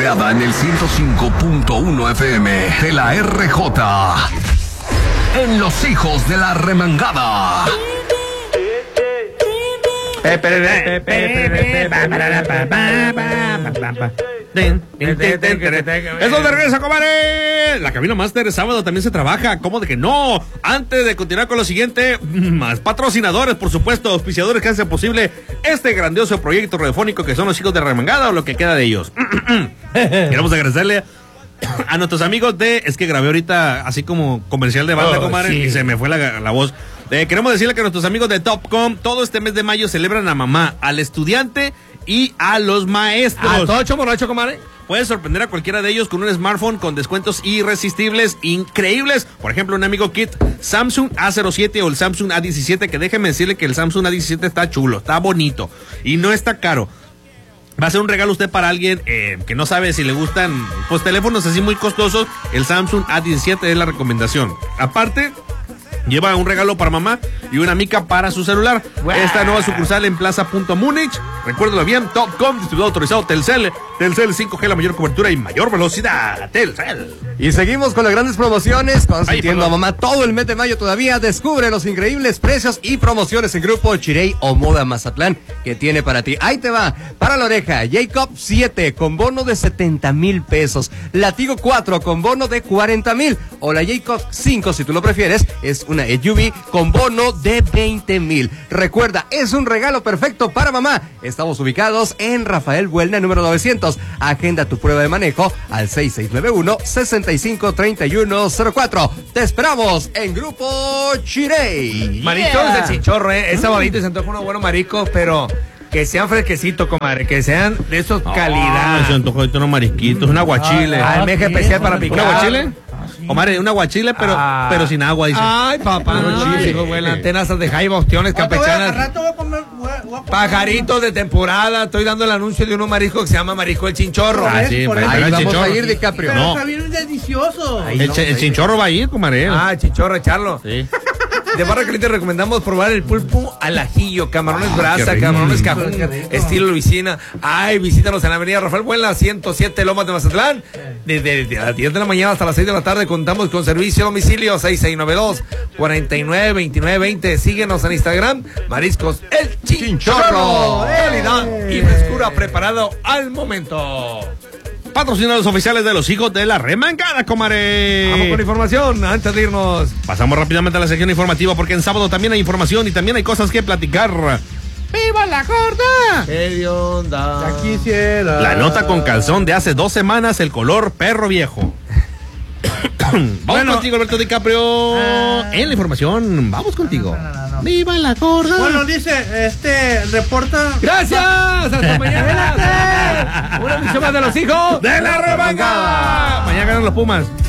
creada en el 105.1 FM de la RJ. En Los Hijos de la Remangada. Eso de regreso, comadre. La cabina máster el sábado también se trabaja. ¿Cómo de que no? Antes de continuar con lo siguiente, más patrocinadores, por supuesto, auspiciadores que hacen posible este grandioso proyecto radiofónico que son Los Hijos de Remangada o lo que queda de ellos. Queremos agradecerle a nuestros amigos es que grabé ahorita así como comercial de banda, comadre, y se me fue la voz. Queremos decirle que nuestros amigos de Topcom todo este mes de mayo celebran a mamá, al estudiante y a los maestros. A todo chomorocho, comadre. Puedes sorprender a cualquiera de ellos con un smartphone con descuentos irresistibles, increíbles. Por ejemplo, un amigo kit Samsung A07 o el Samsung A17, que déjeme decirle que el Samsung A17 está chulo, está bonito y no está caro. Va a ser un regalo usted para alguien que no sabe si le gustan pues teléfonos así muy costosos. El Samsung A17 es la recomendación. Aparte, lleva un regalo para mamá y una mica para su celular. Wow. Esta nueva sucursal en Plaza Punto Múnich. Recuérdalo bien, Topcom, distribuidor autorizado Telcel. Telcel 5G, la mayor cobertura y mayor velocidad. Telcel. Y seguimos con las grandes promociones. Consintiendo a mamá todo el mes de mayo todavía. Descubre los increíbles precios y promociones en Grupo Chirey o Moda Mazatlán que tiene para ti. Ahí te va. Para la oreja, Jacob 7 con bono de 70,000 pesos. Latigo 4 con bono de 40,000. O la Jacob 5, si tú lo prefieres, es una SUV con bono de 20,000. Recuerda, es un regalo perfecto para mamá. Estamos ubicados en Rafael Buelna, número 900. Agenda tu prueba de manejo al 6691-653104. Te esperamos en Grupo Chirey. Marichos del Chinchorro, Es sabadito y se antoja unos buenos maricos, pero que sean fresquecitos, comadre, que sean de esos calidad. Se antoja ahorita unos marisquitos, un aguachile. El meje especial para picar. ¿Un aguachile? Comadre, un aguachile, pero sin agua, dice. Ay, papá, no, hijo, güey, antenas de jaiba, ostiones campechanas. Pajaritos de temporada. Estoy dando el anuncio de unos mariscos que se llama marisco el Chinchorro. Sí, ahí vamos a ir, DiCaprio. Pero está bien delicioso. El Chinchorro va a ir, comadre. El Chinchorro, echarlo. Sí. De Barra Caliente recomendamos probar el pulpo al ajillo, camarones brasa, camarones cajún, estilo Luisina. Ay, visítanos en la avenida Rafael Buelna, 107 Lomas de Mazatlán. Desde las 10 de la mañana hasta las 6 de la tarde contamos con servicio a domicilio 6692-492920. Síguenos en Instagram, Mariscos El Chinchorro. Calidad y frescura preparado al momento. Patrocinados oficiales de Los Hijos de la Remangada, comadre. Vamos con información antes de irnos. Pasamos rápidamente a la sección informativa porque en sábado también hay información y también hay cosas que platicar. ¡Viva la gorda! ¿Qué onda? Ya quisiera. La nota con calzón de hace 2 semanas, el color perro viejo. Vamos contigo, Alberto DiCaprio. En la información, vamos contigo. No. ¡Viva la gorda! Bueno, dice, reporta. ¡Gracias! ¡Hasta mañana! Una emisión más de Los Hijos de la Remangada. Mañana ganan los Pumas.